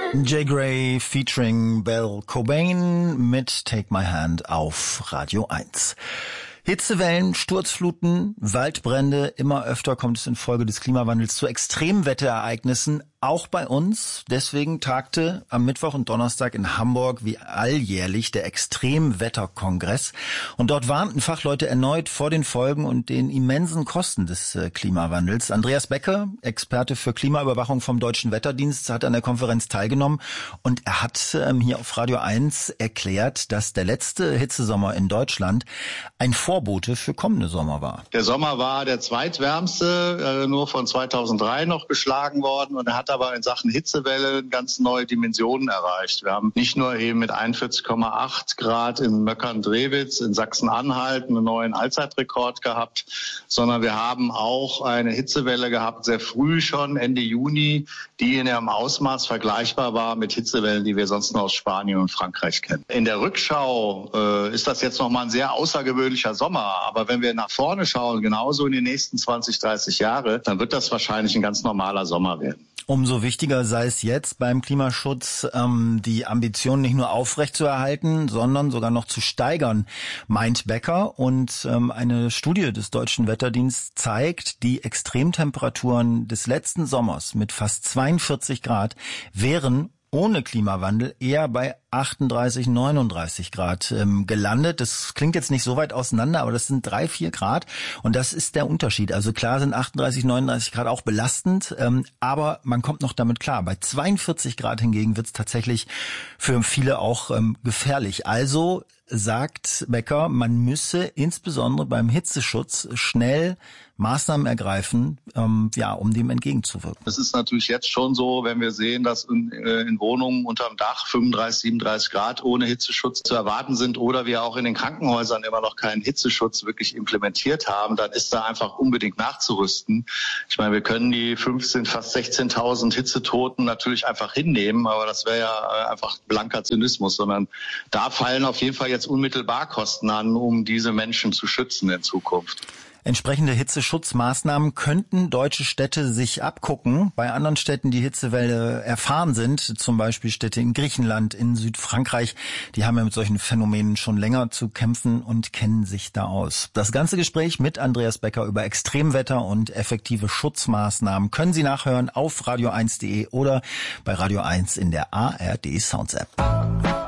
Jay Gray featuring Belle Cobain mit Take My Hand auf Radio 1. Hitzewellen, Sturzfluten, Waldbrände, immer öfter kommt es infolge des Klimawandels zu Extremwetterereignissen, auch bei uns. Deswegen tagte am Mittwoch und Donnerstag in Hamburg wie alljährlich der Extremwetterkongress. Und dort warnten Fachleute erneut vor den Folgen und den immensen Kosten des Klimawandels. Andreas Becker, Experte für Klimaüberwachung vom Deutschen Wetterdienst, hat an der Konferenz teilgenommen. Und er hat hier auf Radio 1 erklärt, dass der letzte Hitzesommer in Deutschland ein Vorbote für kommende Sommer war. Der Sommer war der zweitwärmste, nur von 2003 noch geschlagen worden. Und er hat aber in Sachen Hitzewelle ganz neue Dimensionen erreicht. Wir haben nicht nur eben mit 41,8 Grad in Möckern-Drewitz in Sachsen-Anhalt einen neuen Allzeitrekord gehabt, sondern wir haben auch eine Hitzewelle gehabt, sehr früh schon, Ende Juni, die in ihrem Ausmaß vergleichbar war mit Hitzewellen, die wir sonst nur aus Spanien und Frankreich kennen. In der Rückschau ist das jetzt nochmal ein sehr außergewöhnlicher Sommer. Aber wenn wir nach vorne schauen, genauso in die nächsten 20, 30 Jahre, dann wird das wahrscheinlich ein ganz normaler Sommer werden. Umso wichtiger sei es jetzt beim Klimaschutz, die Ambitionen nicht nur aufrechtzuerhalten, sondern sogar noch zu steigern, meint Becker. Und eine Studie des Deutschen Wetterdienstes zeigt, die Extremtemperaturen des letzten Sommers mit fast 42 Grad wären ohne Klimawandel eher bei 38, 39 Grad gelandet. Das klingt jetzt nicht so weit auseinander, aber das sind 3, 4 Grad und das ist der Unterschied. Also klar sind 38, 39 Grad auch belastend, aber man kommt noch damit klar. Bei 42 Grad hingegen wird es tatsächlich für viele auch gefährlich. Also sagt Becker, man müsse insbesondere beim Hitzeschutz schnell Maßnahmen ergreifen, um dem entgegenzuwirken. Es ist natürlich jetzt schon so, wenn wir sehen, dass in Wohnungen unterm Dach 35, 37 Grad ohne Hitzeschutz zu erwarten sind oder wir auch in den Krankenhäusern immer noch keinen Hitzeschutz wirklich implementiert haben, dann ist da einfach unbedingt nachzurüsten. Ich meine, wir können die 15, fast 16.000 Hitzetoten natürlich einfach hinnehmen, aber das wäre ja einfach blanker Zynismus, sondern da fallen auf jeden Fall jetzt unmittelbar Kosten an, um diese Menschen zu schützen in Zukunft. Entsprechende Hitzeschutzmaßnahmen könnten deutsche Städte sich abgucken. Bei anderen Städten, die Hitzewelle erfahren sind, zum Beispiel Städte in Griechenland, in Südfrankreich, die haben ja mit solchen Phänomenen schon länger zu kämpfen und kennen sich da aus. Das ganze Gespräch mit Andreas Becker über Extremwetter und effektive Schutzmaßnahmen können Sie nachhören auf radio1.de oder bei Radio 1 in der ARD Sounds App.